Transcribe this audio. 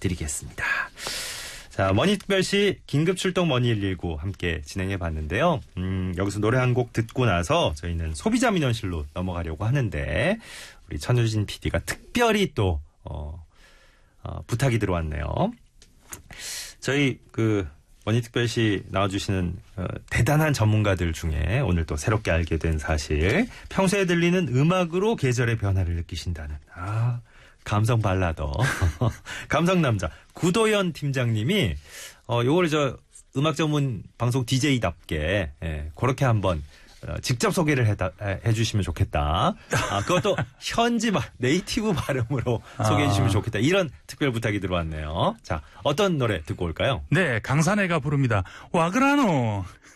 드리겠습니다. 자, 머니특별시 긴급출동 머니119 함께 진행해 봤는데요. 여기서 노래 한 곡 듣고 나서 저희는 소비자 민원실로 넘어가려고 하는데 우리 천유진 PD가 특별히 또 부탁이 들어왔네요. 저희 머니특별시 나와주시는 대단한 전문가들 중에 오늘 또 새롭게 알게 된 사실, 평소에 들리는 음악으로 계절의 변화를 느끼신다는 감성 발라더 감성 남자 구도연 팀장님이 요걸 음악 전문 방송 DJ답게 그렇게 한번 직접 소개를 해주시면 좋겠다. 그것도 현지 네이티브 발음으로 소개해 주시면 좋겠다. 이런 특별 부탁이 들어왔네요. 자, 어떤 노래 듣고 올까요? 네, 강산해가 부릅니다. 와 그라노.